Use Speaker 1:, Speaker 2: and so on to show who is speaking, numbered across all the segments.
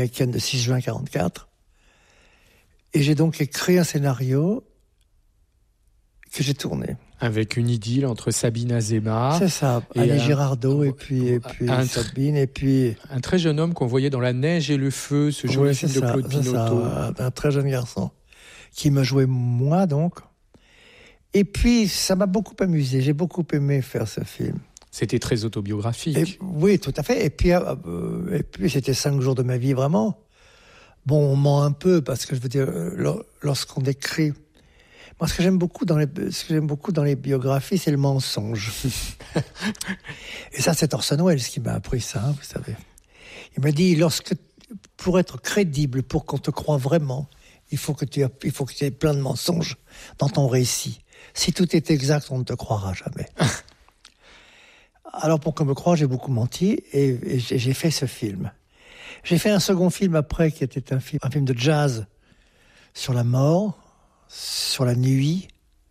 Speaker 1: américaine de 6 juin 1944. Et j'ai donc écrit un scénario que j'ai tourné.
Speaker 2: Avec une idylle entre Sabine Azéma.
Speaker 1: C'est ça, Ali Girardot et puis Sabine et puis...
Speaker 2: Un très jeune homme qu'on voyait dans La neige et le feu, ce joli film de Claude Pinoteau.
Speaker 1: Un très jeune garçon qui me jouait moi donc. Et puis ça m'a beaucoup amusé, j'ai beaucoup aimé faire ce film.
Speaker 2: C'était très autobiographique.
Speaker 1: Oui, tout à fait. Et puis c'était 5 jours de ma vie vraiment. Bon, on ment un peu parce que je veux dire, lorsqu'on écrit... Moi, ce que j'aime beaucoup dans les biographies, c'est le mensonge. Et ça, c'est Orson Welles qui m'a appris ça, vous savez. Il m'a dit, pour être crédible, pour qu'on te croie vraiment, il faut que tu aies plein de mensonges dans ton récit. Si tout est exact, on ne te croira jamais. Alors, pour qu'on me croie, j'ai beaucoup menti et j'ai fait ce film. J'ai fait un second film après, qui était un film de jazz sur la mort, sur la nuit,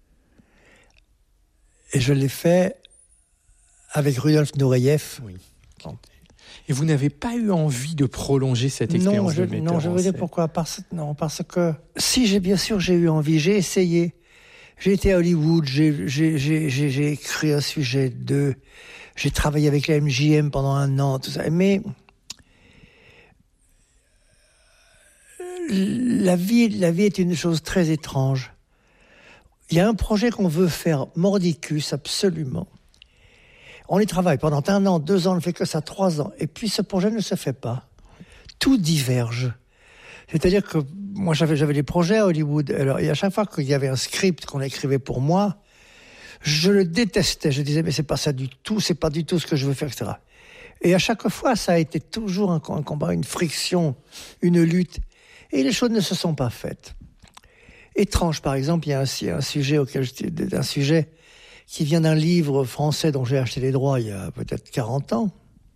Speaker 1: et je l'ai fait avec Rudolf Nureyev.
Speaker 2: Oui. Et vous n'avez pas eu envie de prolonger cette expérience de metteur en scène?
Speaker 1: Non, je veux dire pourquoi. Parce que si, bien sûr, j'ai eu envie, j'ai essayé. J'ai été à Hollywood, j'ai écrit un sujet j'ai travaillé avec la MGM pendant 1 an, tout ça, mais la vie est une chose très étrange. Il y a un projet qu'on veut faire, Mordicus, absolument. On y travaille pendant 1 an, 2 ans, on ne fait que ça 3 ans. Et puis ce projet ne se fait pas. Tout diverge. C'est-à-dire que moi, j'avais des projets à Hollywood. Alors, et à chaque fois qu'il y avait un script qu'on écrivait pour moi, je le détestais. Je disais, mais c'est pas ça du tout, c'est pas du tout ce que je veux faire, etc. Et à chaque fois, ça a été toujours un combat, une friction, une lutte. Et les choses ne se sont pas faites. Étrange, par exemple, il y a un sujet qui vient d'un livre français dont j'ai acheté les droits il y a peut-être 40 ans.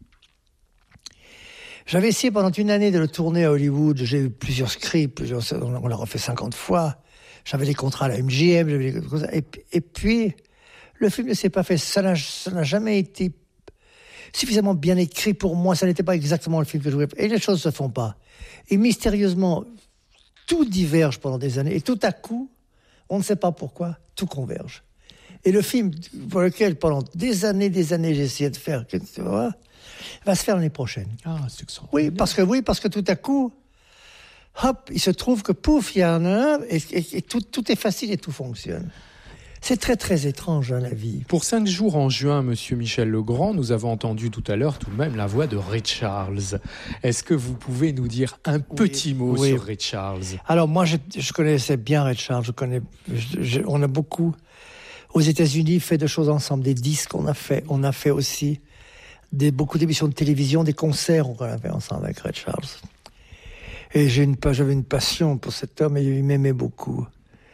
Speaker 1: J'avais essayé pendant 1 année de le tourner à Hollywood. J'ai eu plusieurs scripts, on l'a refait 50 fois. J'avais des contrats à la MGM, et puis le film ne s'est pas fait. Ça n'a jamais été suffisamment bien écrit pour moi. Ça n'était pas exactement le film que je voulais faire. Et les choses se font pas. Et mystérieusement, tout diverge pendant des années. Et tout à coup, on ne sait pas pourquoi, tout converge. Et le film pour lequel, pendant des années, j'ai essayé de faire, va se faire l'année prochaine.
Speaker 2: Ah, c'est
Speaker 1: extraordinaire. Oui, parce que tout à coup, hop, il se trouve que pouf, il y en a un, et tout est facile et tout fonctionne. C'est très, très étrange, la vie.
Speaker 2: Pour 5 jours en juin, monsieur Michel Legrand, nous avons entendu tout à l'heure tout de même la voix de Ray Charles. Est-ce que vous pouvez nous dire un petit mot sur Ray Charles?
Speaker 1: Alors moi, je connaissais bien Ray Charles. On a beaucoup, aux États-Unis, fait de choses ensemble, des disques on a fait. On a fait aussi beaucoup d'émissions de télévision, des concerts qu'on a fait ensemble avec Ray Charles. Et j'avais une passion pour cet homme et il m'aimait beaucoup.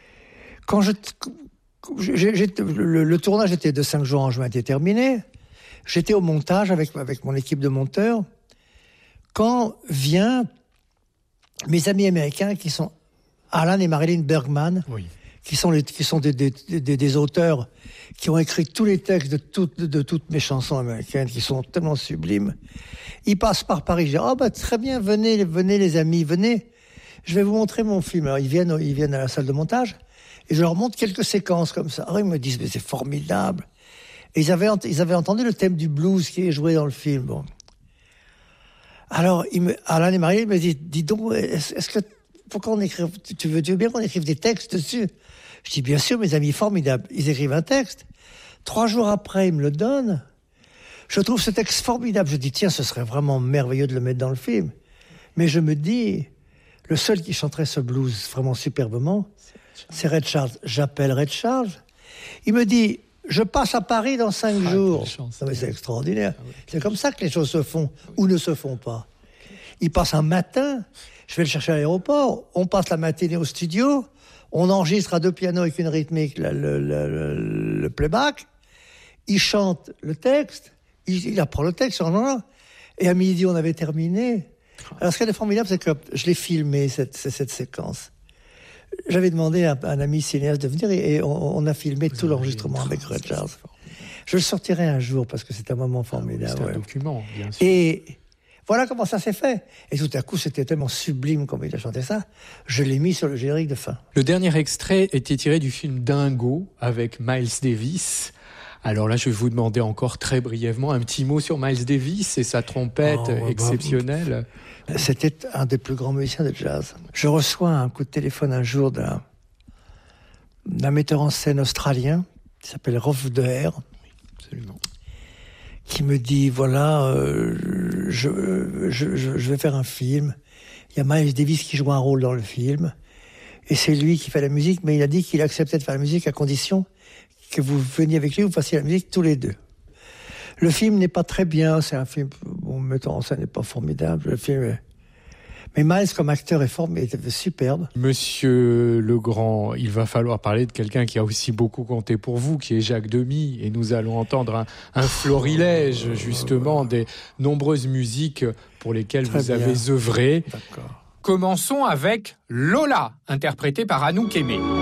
Speaker 1: Le tournage était de 5 jours en juin, était terminé. J'étais au montage avec mon équipe de monteurs. Quand vient mes amis américains qui sont Alan et Marilyn Bergman,
Speaker 2: oui,
Speaker 1: qui sont des auteurs qui ont écrit tous les textes de toutes mes chansons américaines, qui sont tellement sublimes. Ils passent par Paris. Je dis, très bien, venez les amis, venez. Je vais vous montrer mon film. Alors ils viennent à la salle de montage. Et je leur montre quelques séquences comme ça. Alors ils me disent, mais c'est formidable. Et ils avaient entendu le thème du blues qui est joué dans le film. Bon. Alors, Alan et Marie me disent, dis donc, pourquoi on écrive, tu veux bien qu'on écrive des textes dessus? Je dis, bien sûr, mes amis, formidable. Ils écrivent un texte. 3 jours après, ils me le donnent. Je trouve ce texte formidable. Je dis, tiens, ce serait vraiment merveilleux de le mettre dans le film. Mais je me dis, le seul qui chanterait ce blues vraiment superbement, c'est Ray Charles. J'appelle Ray Charles. Il me dit, je passe à Paris dans 5 jours. Non, mais c'est extraordinaire. Ah, oui. C'est comme ça que les choses se font ou ne se font pas. Il passe un matin, je vais le chercher à l'aéroport, on passe la matinée au studio, on enregistre à 2 pianos avec une rythmique le playback, il chante le texte, il apprend le texte, et à midi on avait terminé. Alors ce qui est formidable, c'est que je l'ai filmé, cette séquence. J'avais demandé à un ami cinéaste de venir et on a filmé tout l'enregistrement avec Ray Charles. Je le sortirai un jour parce que c'est un moment formidable.
Speaker 2: C'est un document, bien sûr.
Speaker 1: Et Voilà comment ça s'est fait. Et tout à coup, c'était tellement sublime comme il a chanté ça, je l'ai mis sur le générique de fin.
Speaker 2: Le dernier extrait était tiré du film Dingo avec Miles Davis. Alors là, je vais vous demander encore très brièvement un petit mot sur Miles Davis et sa trompette exceptionnelle.
Speaker 1: C'était un des plus grands musiciens de jazz. Je reçois un coup de téléphone un jour d'un metteur en scène australien qui s'appelle Rolf De Heer.
Speaker 2: Absolument.
Speaker 1: Qui me dit, voilà, je vais faire un film. Il y a Miles Davis qui joue un rôle dans le film. Et c'est lui qui fait la musique, mais il a dit qu'il acceptait de faire la musique à condition que vous veniez avec lui, vous fassiez la musique tous les deux. Le film n'est pas très bien, c'est un film, bon, le metteur en scène n'est pas formidable, le film mais Miles, comme acteur, est superbe.
Speaker 2: Monsieur Legrand, il va falloir parler de quelqu'un qui a aussi beaucoup compté pour vous, qui est Jacques Demy. Et nous allons entendre un florilège, justement, des nombreuses musiques pour lesquelles vous avez œuvré.
Speaker 1: D'accord.
Speaker 3: Commençons avec Lola, interprétée par Anouk Aimée.